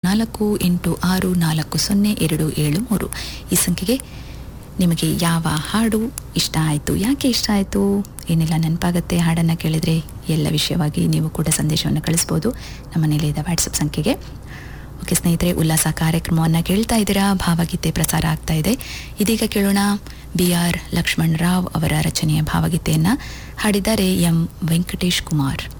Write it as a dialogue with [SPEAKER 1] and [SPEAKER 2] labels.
[SPEAKER 1] 9486402773 ಈ ಸಂಖ್ಯೆಗೆ ನಿಮಗೆ ಯಾವ ಹಾಡು ಇಷ್ಟ ಆಯಿತು, ಯಾಕೆ ಇಷ್ಟ ಆಯಿತು, ಏನೆಲ್ಲ ನೆನಪಾಗುತ್ತೆ ಹಾಡನ್ನು ಕೇಳಿದರೆ ಎಲ್ಲ ವಿಷಯವಾಗಿ ನೀವು ಕೂಡ ಸಂದೇಶವನ್ನು ಕಳಿಸ್ಬೋದು ನಮ್ಮ ನಿಲಯದ ವಾಟ್ಸಪ್ ಸಂಖ್ಯೆಗೆ. ಓಕೆ ಸ್ನೇಹಿತರೆ, ಉಲ್ಲಾಸ ಕಾರ್ಯಕ್ರಮವನ್ನು ಕೇಳ್ತಾ ಇದ್ದೀರಾ. ಭಾವಗೀತೆ ಪ್ರಸಾರ ಆಗ್ತಾ ಇದೆ. ಇದೀಗ ಕೇಳೋಣ BR ಲಕ್ಷ್ಮಣರಾವ್ ಅವರ ರಚನೆಯ ಭಾವಗೀತೆಯನ್ನು ಹಾಡಿದ್ದಾರೆ ಎಂ ವೆಂಕಟೇಶ್ ಕುಮಾರ್.